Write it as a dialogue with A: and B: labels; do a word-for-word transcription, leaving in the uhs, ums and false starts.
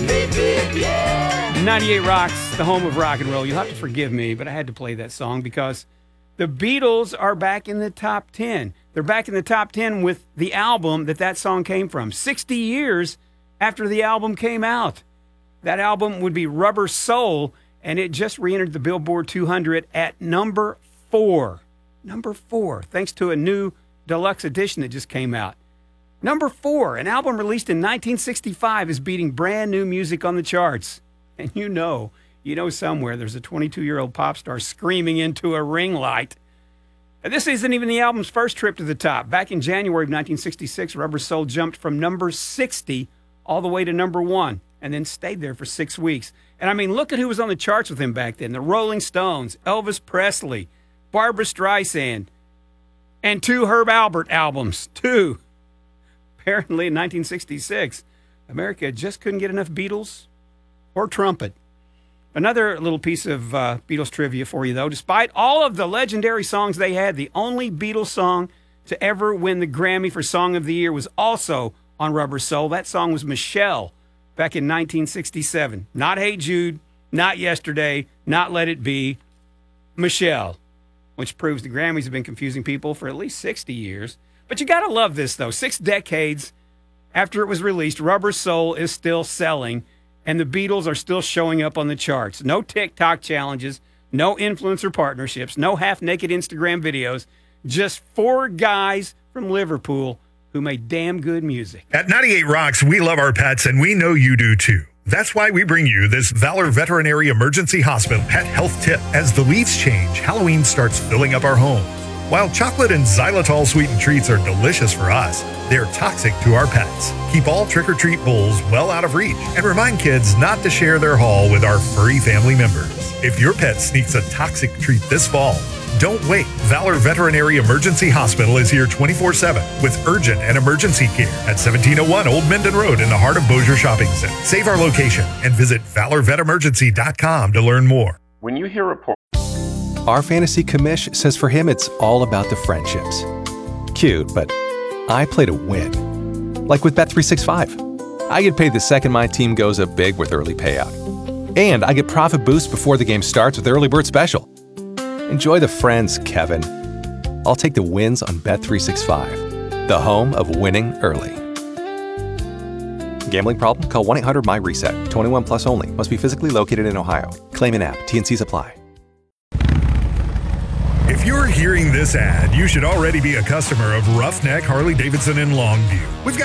A: ninety-eight Rocks, the home of rock and roll. You'll have to forgive me, but I had to play that song because the Beatles are back in the top ten. They're back in the top ten with the album that that song came from. sixty years after the album came out. That album would be Rubber Soul, and it just re-entered the Billboard two hundred at number four. Number four, thanks to a new deluxe edition that just came out. Number four, an album released in nineteen sixty-five is beating brand new music on the charts. And you know, you know somewhere there's a twenty-two-year-old pop star screaming into a ring light. And this isn't even the album's first trip to the top. Back in January of nineteen sixty-six, Rubber Soul jumped from number sixty all the way to number one and then stayed there for six weeks. And I mean, look at who was on the charts with him back then. The Rolling Stones, Elvis Presley, Barbra Streisand, and two Herb Alpert albums. Two. Apparently in nineteen sixty-six, America just couldn't get enough Beatles or trumpet. Another little piece of uh, Beatles trivia for you, though. Despite all of the legendary songs they had, the only Beatles song to ever win the Grammy for Song of the Year was also on Rubber Soul. That song was Michelle back in nineteen sixty-seven. Not Hey Jude, not Yesterday, not Let It Be. Michelle, which proves the Grammys have been confusing people for at least sixty years. But you got to love this, though. Six decades after it was released, Rubber Soul is still selling, and the Beatles are still showing up on the charts. No TikTok challenges, no influencer partnerships, no half-naked Instagram videos, just four guys from Liverpool who made damn good music.
B: At ninety-eight Rocks, we love our pets, and we know you do too. That's why we bring you this Valor Veterinary Emergency Hospital Pet Health Tip. As the leaves change, Halloween starts filling up our homes. While chocolate and xylitol sweetened treats are delicious for us, they're toxic to our pets. Keep all trick-or-treat bowls well out of reach and remind kids not to share their haul with our furry family members. If your pet sneaks a toxic treat this fall, don't wait. Valor Veterinary Emergency Hospital is here twenty-four seven with urgent and emergency care at seventeen oh one Old Mendon Road in the heart of Bossier Shopping Center. Save our location and visit valor vet emergency dot com to learn more.
C: When you hear reports,
D: our fantasy commish says for him it's all about the friendships. Cute, but I play to win. Like with Bet three sixty-five. I get paid the second my team goes up big with early payout. And I get profit boost before the game starts with Early Bird Special. Enjoy the friends, Kevin. I'll take the wins on Bet three sixty-five, the home of winning early. Gambling problem? Call one eight hundred M Y reset. twenty-one plus only. Must be physically located in Ohio. Claim in app. T and Cs apply.
B: If you're hearing this ad, you should already be a customer of Roughneck Harley Davidson in Longview. We've got